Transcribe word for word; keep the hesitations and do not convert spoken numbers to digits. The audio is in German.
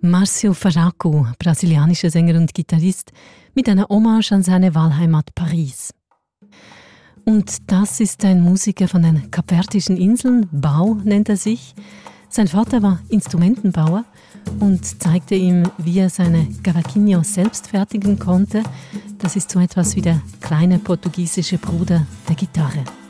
Márcio Faraco, brasilianischer Sänger und Gitarrist, mit einer Hommage an seine Wahlheimat Paris. Und das ist ein Musiker von den Kapverdischen Inseln, Bau nennt er sich. Sein Vater war Instrumentenbauer und zeigte ihm, wie er seine Cavaquinho selbst fertigen konnte. Das ist so etwas wie der kleine portugiesische Bruder der Gitarre.